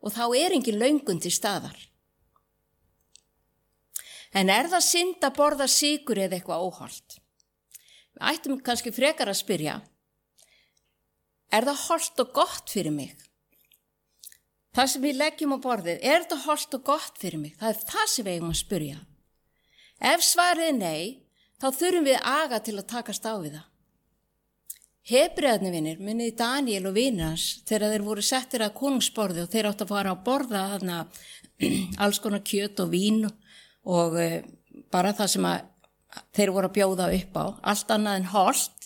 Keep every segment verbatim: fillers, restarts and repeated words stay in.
og þá er engin löngun til staðar. En er það synd að borða sykur eða eitthvað óhollt? Við ættum kannski frekar að spyrja, er það hollt og gott fyrir mig? Það sem við leggjum á borðið, er það hollt og gott fyrir mig? Það er það sem við eigum að spyrja. Ef svarið er nei, þá þurfum við aga til að takast á við það. Hebrearnir vinir, munið Daniel og vinir hans, þegar þeir voru settir að konungsborði og þeir áttu að fara að borða þarna alls konar kjöt og vín og uh, bara það sem að þeir voru að bjóða upp á, allt annað en hollt,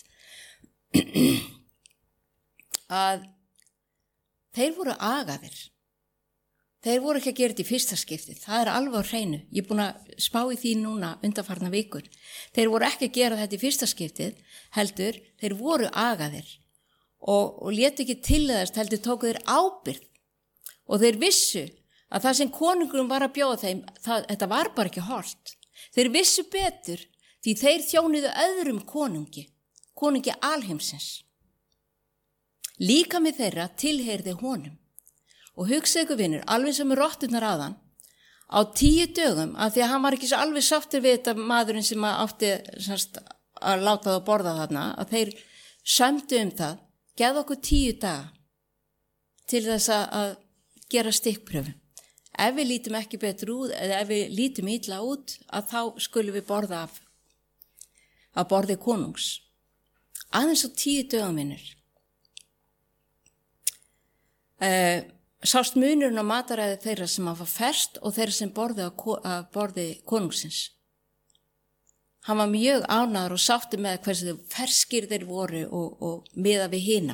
að þeir voru agaðir. Þeir voru ekki að gera þetta í fyrsta skiptið, það er alveg á hreinu. Ég er búin að spá í því núna undanfarna vikur. Þeir voru ekki að gera þetta í fyrsta skiptið, heldur, þeir voru agaðir og, og létu ekki til þess, heldur tóku þeir ábyrgð. Og þeir vissu að það sem konungurum var að bjóða þeim, það, þetta var bara ekki hollt. Þeir vissu betur því þeir þjónuðu öðrum konungi, konungi alheimsins. Líkami þeirra tilheyrði honum. Og hugsaðu ykkur vinur, alveg sem er rotturnar aðan, á tíu dögum, af því að hann var ekki svo alveg sáttur við þetta maðurinn sem átti semst, að láta það að borða þarna, að þeir sömdu um það, geð okkur tíu daga til þess að gera stikkpröfu. Ef við lítum ekki betur út, eða ef við lítum illa út, að þá skulum við borða af, að borði konungs. Aðeins á tíu dögum vinur. Uh, sást munurinn á mataræði þeirra sem hafa ferskt og þeirra sem borði að borði konungsins. Hann var mjög ánægður og sátti með hversu ferskir þeir voru og, og miða við hina.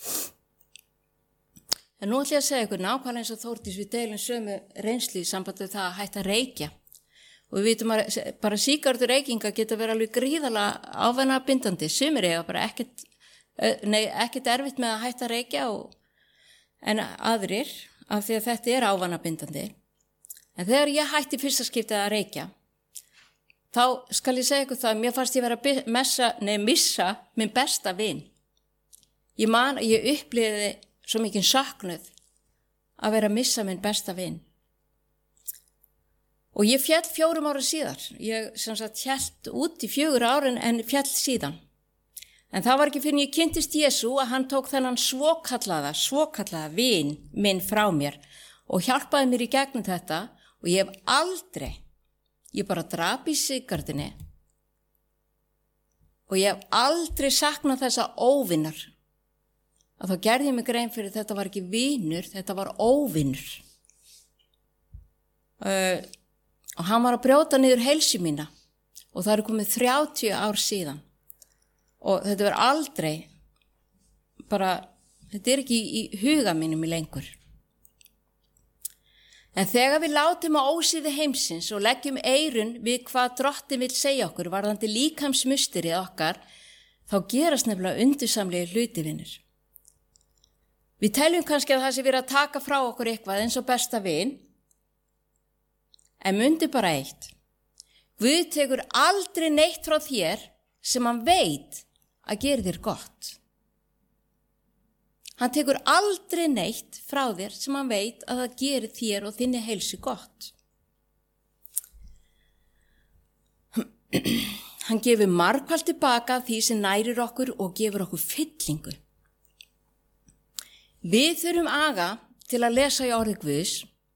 En nú ætlum ég að segja ykkur nákvæmlega eins og Þórdís, við deilum sömu reynslu í sambandi við það að hætta að reykja. Og við vitum að bara sígarettur reykinga geta verið alveg gríðarlega ávanabindandi. Sumir eiga bara ekkert, nei, ekkert erfitt með að hætta að reykja og en aðrir, af því að þetta er ávanabindandi. En þegar ég hætti fyrsta skiptið að reykja, þá skal ég segja ykkur það, mér fannst ég vera að messa, nei, missa minn besta vin. Ég man, ég upplifði svo mikinn saknuð að vera að missa minn besta vin. Og ég fjall fjórum ára síðar. Ég sem sagt hélt út í fjögur árin en fjall síðan. En það var ekki fyrir ég kynntist Jesú að hann tók þennan svokallaða, svokallaða vin minn frá mér og hjálpaði mér í gegnum þetta og ég hef aldrei, ég bara drap í sigarettinni og ég hef aldrei saknað þessa óvinnar. Að þá gerði ég mig grein fyrir þetta var ekki vinur, þetta var óvinnur. Uh, og hann var að brjóta niður heilsu mína og það eru komið þrjátíu ár síðan. Og þetta verður aldrei, bara, þetta er ekki í, í huga mínum í lengur. En þegar við látum á ósíði heimsins og leggjum eyrun við hvað Drottinn vill segja okkur varðandi líkamsmusterið okkar, þá gerast nefnilega undursamlega hluti vinir. Við teljum kannski að það sé verið að taka frá okkur eitthvað eins og besta vin, en mundi bara eitt. Guð tekur aldrei neitt frá þér sem hann veit að gera þér gott. Hann tekur aldrei neitt frá þér sem hann veit að það gerir þér og þinni heilsu gott. Hann gefur margfalt tilbaka því sem nærir okkur og gefur okkur fyllingu. Við þurfum aga til að lesa í orði Guðs.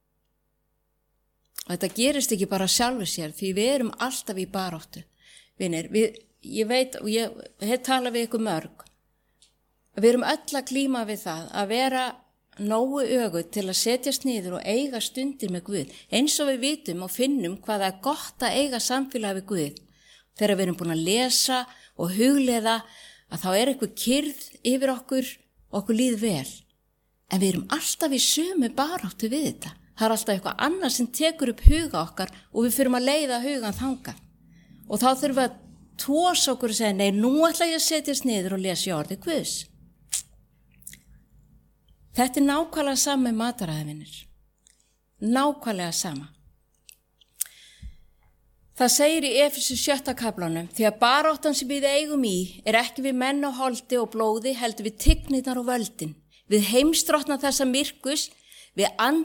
Og þetta gerist ekki bara sjálfu sér því við erum alltaf í baráttu. Vinir, við Ég veit og ég hef talað við ykkur mörg. Við erum öll að glíma við það að vera nógu öguð til að setjast niður og eiga stundir með Guð. Eins og við vitum og finnum hvað það er gott að eiga samfélag við Guð. Þegar við erum búin að lesa og hugleiða að þá er eitthvað kyrrð yfir okkur og okkur líð vel. En við erum alltaf í sömu baráttu við þetta. Það er alltaf eitthvað annað sem tekur upp huga okkar og við fyrum að leiða hugan þangað. Og þá þurfum við að tós okkur og segja, nei, nú ætla ég að setjast niður og lesa í orði Guðs. Þetta er nákvæmlega sama með mataræðivinir. Nákvæmlega sama. Það segir í Efesu sjötta kaflanum, því að baráttan sem við eigum í er ekki við menn og holdi og blóði, heldur við tignirnar og völdin, við heimsdrottna þessa myrkus, við and